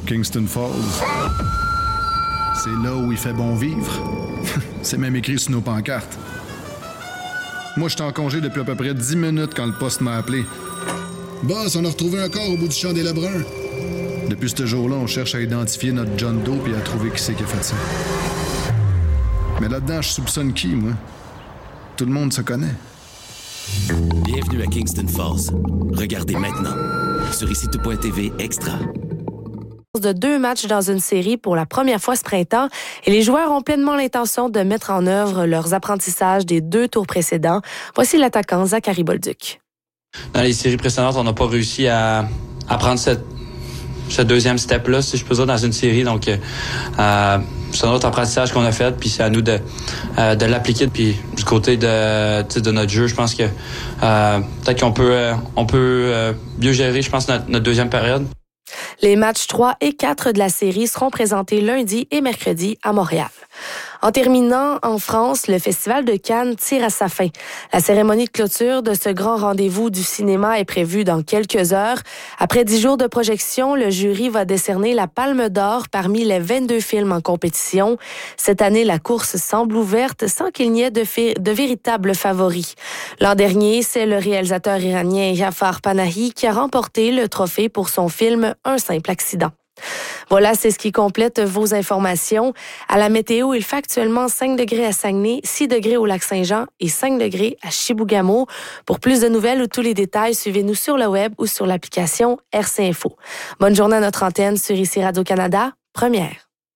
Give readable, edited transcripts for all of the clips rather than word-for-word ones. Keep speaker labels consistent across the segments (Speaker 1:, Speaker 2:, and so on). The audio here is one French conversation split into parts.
Speaker 1: Kingston Falls. C'est là où il fait bon vivre. C'est même écrit sur nos pancartes. Moi, j'étais en congé depuis à peu près 10 minutes quand le poste m'a appelé.
Speaker 2: Boss, on a retrouvé un corps au bout du champ des Lebrun.
Speaker 1: Depuis ce jour-là, on cherche à identifier notre John Doe et à trouver qui c'est qui a fait ça. Mais là-dedans, je soupçonne qui, moi? Tout le monde se connaît.
Speaker 3: Bienvenue à Kingston Falls. Regardez maintenant sur ICTV Extra.
Speaker 4: De 2 matchs dans une série pour la première fois ce printemps et les joueurs ont pleinement l'intention de mettre en œuvre leurs apprentissages des 2 tours précédents. Voici l'attaquant Zachary Bolduc.
Speaker 5: Dans les séries précédentes, on n'a pas réussi à prendre ce deuxième step-là, si je peux dire, dans une série. Donc, c'est un autre apprentissage qu'on a fait, puis c'est à nous de l'appliquer. Puis du côté de notre jeu, je pense que peut-être qu'on peut mieux gérer, je pense, notre deuxième période.
Speaker 4: Les matchs 3 et 4 de la série seront présentés lundi et mercredi à Montréal. En terminant, en France, le Festival de Cannes tire à sa fin. La cérémonie de clôture de ce grand rendez-vous du cinéma est prévue dans quelques heures. Après 10 jours de projection, le jury va décerner la Palme d'Or parmi les 22 films en compétition. Cette année, la course semble ouverte sans qu'il n'y ait de véritables favoris. L'an dernier, c'est le réalisateur iranien Jafar Panahi qui a remporté le trophée pour son film Un simple accident. Voilà, c'est ce qui complète vos informations. À la météo, il fait actuellement 5 degrés à Saguenay, 6 degrés au Lac-Saint-Jean et 5 degrés à Chibougamau. Pour plus de nouvelles ou tous les détails, suivez-nous sur le web ou sur l'application RC Info. Bonne journée à notre antenne sur ICI Radio-Canada, première.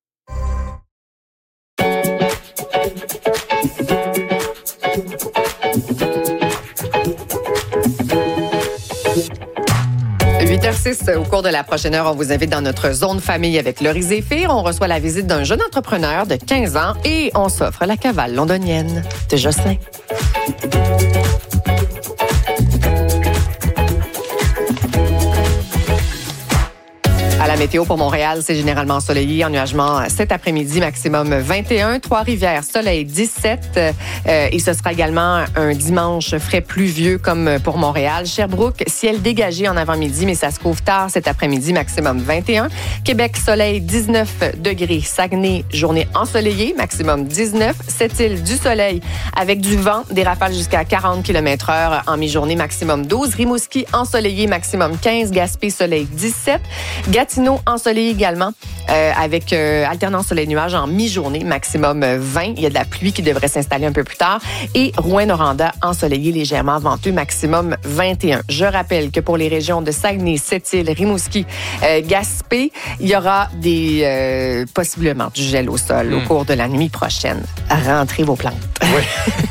Speaker 6: Au cours de la prochaine heure, on vous invite dans notre zone famille avec Laurie Zéphir. On reçoit la visite d'un jeune entrepreneur de 15 ans et on s'offre la cavale londonienne de Jocelyn. À la météo pour Montréal, c'est généralement ensoleillé, ennuagement cet après-midi, maximum 21. Trois-Rivières, soleil 17. Et ce sera également un dimanche frais pluvieux comme pour Montréal. Sherbrooke, ciel dégagé en avant-midi, mais ça se couvre tard cet après-midi, maximum 21. Québec, soleil 19 degrés. Saguenay, journée ensoleillée, maximum 19. Sept-Îles, du soleil avec du vent, des rafales jusqu'à 40 km/h en mi-journée, maximum 12. Rimouski, ensoleillé, maximum 15. Gaspé, soleil 17. Gatineau, ensoleillé également, avec alternance soleil-nuage en mi-journée, maximum 20. Il y a de la pluie qui devrait s'installer un peu plus tard. Et Rouyn-Noranda, ensoleillé, légèrement venteux, maximum 21. Je rappelle que pour les régions de Saguenay, Sept-Îles, Rimouski, Gaspé, il y aura possiblement du gel au sol au cours de la nuit prochaine. Rentrez vos plantes.
Speaker 7: Oui.